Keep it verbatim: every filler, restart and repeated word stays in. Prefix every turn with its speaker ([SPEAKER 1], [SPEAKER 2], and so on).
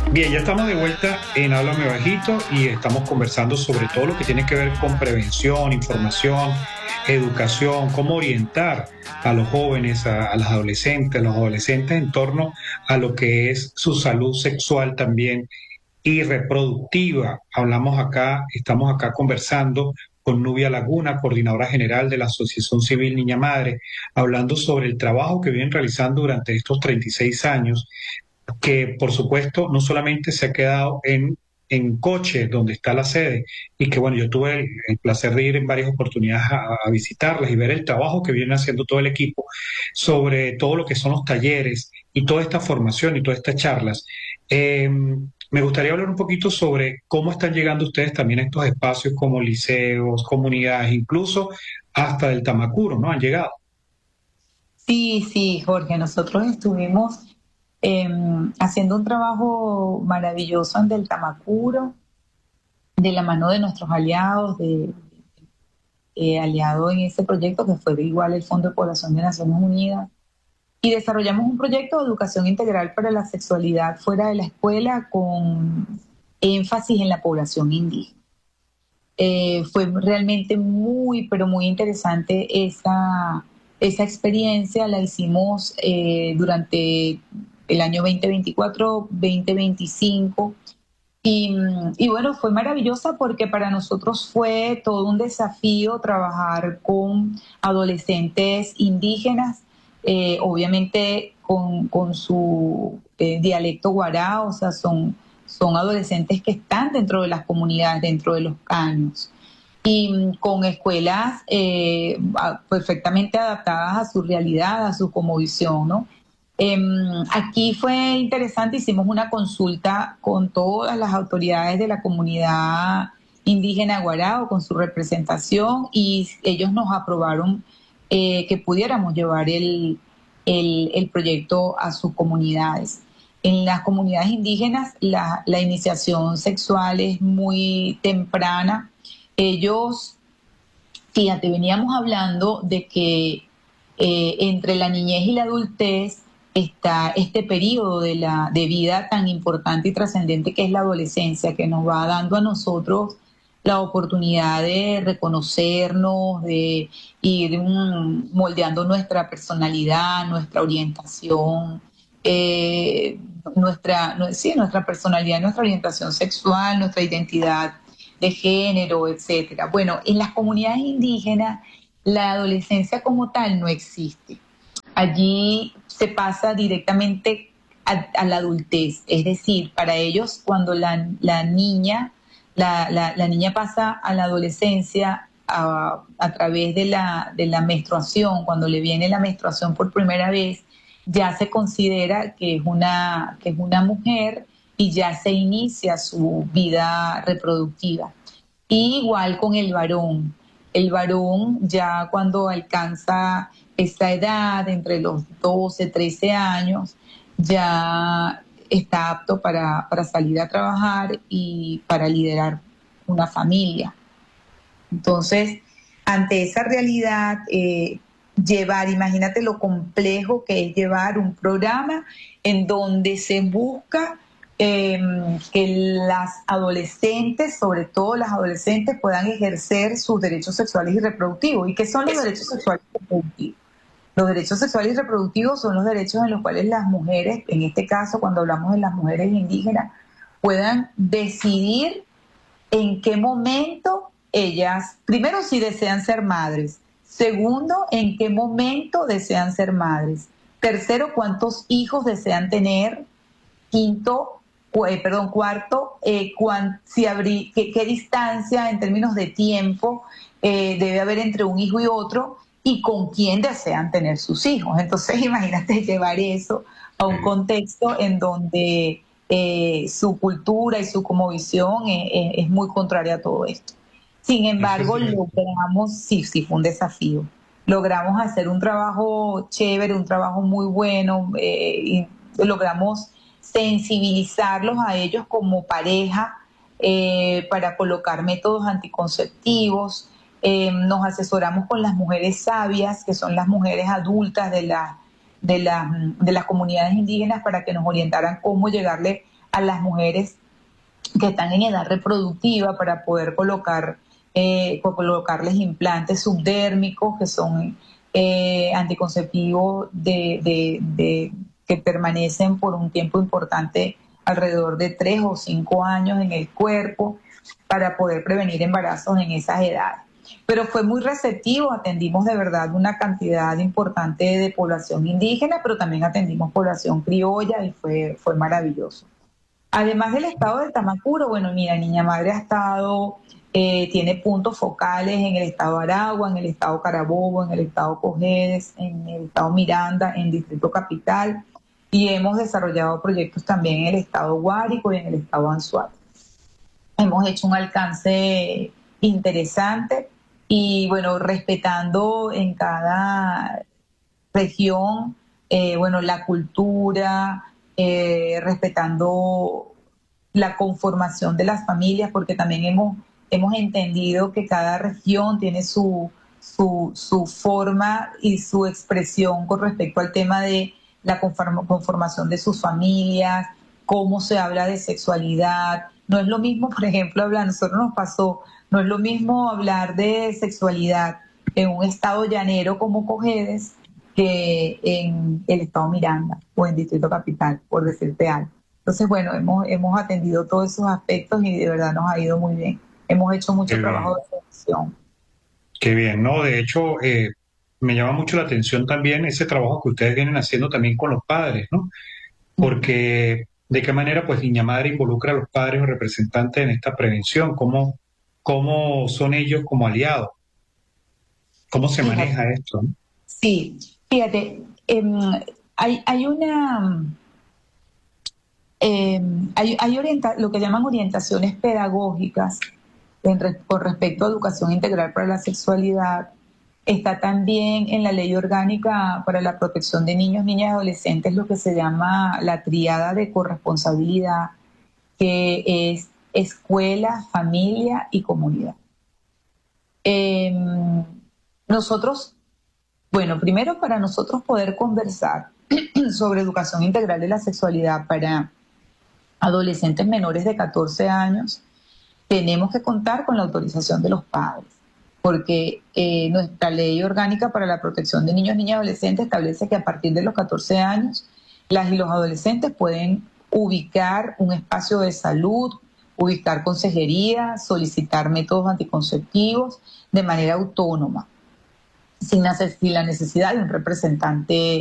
[SPEAKER 1] Bien, ya estamos de vuelta en Háblame Bajito y estamos conversando sobre todo lo que tiene que ver con prevención, información, educación, cómo orientar a los jóvenes, a, a los adolescentes, a los adolescentes en torno a lo que es su salud sexual también y reproductiva. Hablamos acá, estamos acá conversando con Nubia Laguna, coordinadora general de la Asociación Civil Niña Madre, hablando sobre el trabajo que vienen realizando durante estos treinta y seis años, que por supuesto no solamente se ha quedado en, en Coche, donde está la sede, y que bueno, yo tuve el, el placer de ir en varias oportunidades a, a visitarlas y ver el trabajo que viene haciendo todo el equipo sobre todo lo que son los talleres y toda esta formación y todas estas charlas. Eh, Me gustaría hablar un poquito sobre cómo están llegando ustedes también a estos espacios como liceos, comunidades, incluso hasta del Tamacuro, ¿no? Han llegado.
[SPEAKER 2] Sí, sí, Jorge, nosotros estuvimos eh, haciendo un trabajo maravilloso en Del Tamacuro, de la mano de nuestros aliados, de eh, aliado en ese proyecto que fue igual el Fondo de Población de Naciones Unidas, y desarrollamos un proyecto de educación integral para la sexualidad fuera de la escuela con énfasis en la población indígena. Eh, fue realmente muy, pero muy interesante esa, esa experiencia. La hicimos eh, durante el año dos mil veinticuatro, dos mil veinticinco. Y, y bueno, fue maravillosa porque para nosotros fue todo un desafío trabajar con adolescentes indígenas, eh, obviamente con, con su eh, dialecto guará, o sea, son, son adolescentes que están dentro de las comunidades, dentro de los caños, y mm, con escuelas eh, a- perfectamente adaptadas a su realidad, a su cosmovisión, ¿no? Em, Aquí fue interesante, hicimos una consulta con todas las autoridades de la comunidad indígena Guarao, con su representación, y ellos nos aprobaron eh, que pudiéramos llevar el, el, el proyecto a sus comunidades. En las comunidades indígenas la, la iniciación sexual es muy temprana. Ellos, fíjate, veníamos hablando de que eh, entre la niñez y la adultez está este periodo de, la, de vida tan importante y trascendente que es la adolescencia, que nos va dando a nosotros la oportunidad de reconocernos, de ir mm, moldeando nuestra personalidad, nuestra orientación, eh, nuestra, no, sí, nuestra personalidad, nuestra orientación sexual, nuestra identidad de género, etcétera. Bueno, en las comunidades indígenas la adolescencia como tal no existe. Allí se pasa directamente a, a la adultez, es decir, para ellos cuando la, la niña, la, la, la, niña pasa a la adolescencia a, a través de la, de la menstruación, cuando le viene la menstruación por primera vez, ya se considera que es una, que es una mujer y ya se inicia su vida reproductiva. Y igual con el varón. El varón ya cuando alcanza esta edad, entre los doce, trece años, ya está apto para, para salir a trabajar y para liderar una familia. Entonces, ante esa realidad, eh, llevar, imagínate lo complejo que es llevar un programa en donde se busca eh, que las adolescentes, sobre todo las adolescentes, puedan ejercer sus derechos sexuales y reproductivos. ¿Y qué son los derechos sexuales y reproductivos? Los derechos sexuales y reproductivos son los derechos en los cuales las mujeres, en este caso cuando hablamos de las mujeres indígenas, puedan decidir en qué momento ellas, primero, si desean ser madres; segundo, en qué momento desean ser madres; tercero, cuántos hijos desean tener; quinto, cu- eh, perdón, cuarto, eh, cuán- si habrí- qué, qué distancia en términos de tiempo eh, debe haber entre un hijo y otro, y con quién desean tener sus hijos. Entonces, imagínate llevar eso a un contexto en donde eh, su cultura y su cosmovisión eh, eh, es muy contraria a todo esto. Sin
[SPEAKER 1] Eso es
[SPEAKER 2] embargo,
[SPEAKER 1] cierto.
[SPEAKER 2] logramos, sí, sí, fue un desafío. Logramos hacer un trabajo chévere, un trabajo muy bueno, eh, y logramos sensibilizarlos a ellos como pareja eh, para colocar métodos anticonceptivos. Eh, nos asesoramos con las mujeres sabias, que son las mujeres adultas de, la, de, la, de las comunidades indígenas, para que nos orientaran cómo llegarle a las mujeres que están en edad reproductiva para poder colocar, eh, colocarles implantes subdérmicos que son eh, anticonceptivos de, de, de, que permanecen por un tiempo importante, alrededor de tres o cinco años en el cuerpo, para poder prevenir embarazos en esas edades. Pero fue muy receptivo, atendimos de verdad una cantidad importante de población indígena, pero también atendimos población criolla y fue, fue maravilloso. Además del estado de Tamacuro, bueno, mira, Niña Madre ha estado, eh, tiene puntos focales en el estado Aragua, en el estado Carabobo, en el estado Cojedes, en el estado Miranda, en Distrito Capital, y hemos desarrollado proyectos también en el estado Guárico y en el estado Anzoátegui. Hemos hecho un alcance interesante y, bueno, respetando en cada región, eh, bueno, la cultura, eh, respetando la conformación de las familias, porque también hemos, hemos entendido que cada región tiene su, su, su forma y su expresión con respecto al tema de la conformación de sus familias, cómo se habla de sexualidad. No es lo mismo, por ejemplo, hablar, a nosotros nos pasó, no es lo mismo hablar de sexualidad en un estado llanero como Cojedes que en el estado Miranda o en Distrito Capital, por decirte algo. Entonces, bueno, hemos, hemos atendido todos esos aspectos y de verdad nos ha ido muy bien. Hemos hecho mucho
[SPEAKER 1] Qué
[SPEAKER 2] trabajo
[SPEAKER 1] bien,
[SPEAKER 2] de selección.
[SPEAKER 1] qué bien, ¿no? De hecho, eh, me llama mucho la atención también ese trabajo que ustedes vienen haciendo también con los padres, ¿no? Porque de qué manera pues Niña Madre involucra a los padres o representantes en esta prevención, cómo, cómo son ellos como aliados, cómo se
[SPEAKER 2] Fíjate,
[SPEAKER 1] maneja esto, ¿no?
[SPEAKER 2] sí, fíjate, eh, hay, hay una... Eh, hay, hay orienta, lo que llaman orientaciones pedagógicas en re, con respecto a educación integral para la sexualidad. Está también en la ley orgánica para la protección de niños, niñas y adolescentes lo que se llama la triada de corresponsabilidad, que es escuela, familia y comunidad. Eh, nosotros, bueno, primero para nosotros poder conversar sobre educación integral de la sexualidad para adolescentes menores de catorce años, tenemos que contar con la autorización de los padres, porque eh, nuestra ley orgánica para la protección de niños, niñas y adolescentes establece que a partir de los catorce años, las y los adolescentes pueden ubicar un espacio de salud, ubicar consejería, solicitar métodos anticonceptivos de manera autónoma, sin la necesidad de un representante